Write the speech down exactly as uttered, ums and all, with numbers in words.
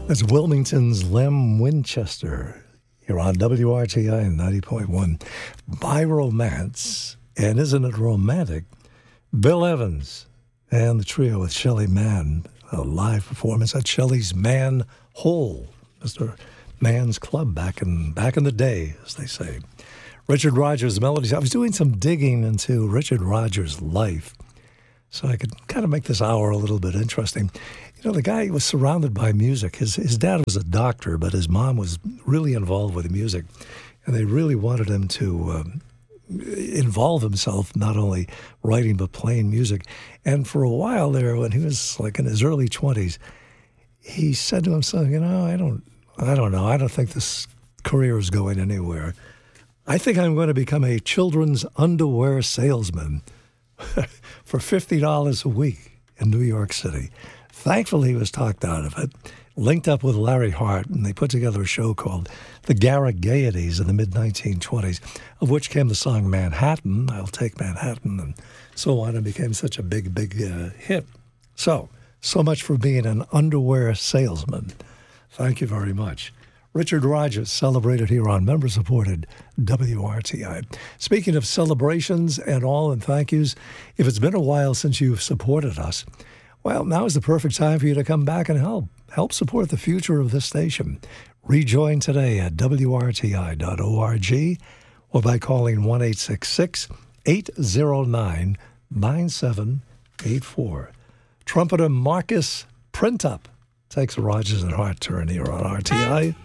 That's Wilmington's Lem Winchester here on W R T I ninety point one. By Romance, and isn't it romantic? Bill Evans and the trio with Shelly Manne, a live performance at Shelly's Man Hole, Mister Mann's Club back in back in the day, as they say. Richard Rodgers melodies. I was doing some digging into Richard Rodgers' life, so I could kind of make this hour a little bit interesting. You know, the guy was surrounded by music. His his dad was a doctor, but his mom was really involved with music, and they really wanted him to um, involve himself, not only writing but playing music. And for a while there, when he was like in his early twenties, he said to himself, "You know, I don't, I don't know. I don't think this career is going anywhere. I think I'm going to become a children's underwear salesman for fifty dollars a week in New York City." Thankfully, he was talked out of it, linked up with Larry Hart, and they put together a show called The Garrick Gaieties in the mid nineteen twenties, of which came the song Manhattan, I'll Take Manhattan, and so on, and became such a big, big uh, hit. So, so much for being an underwear salesman. Thank you very much. Richard Rodgers celebrated here on member-supported W R T I. Speaking of celebrations and all and thank yous, if it's been a while since you've supported us, well, now is the perfect time for you to come back and help. Help support the future of this station. Rejoin today at W R T I dot org or by calling one eight six six, eight zero nine, nine seven eight four. Trumpeter Marcus Printup takes a Rodgers and Hart turn here on R T I.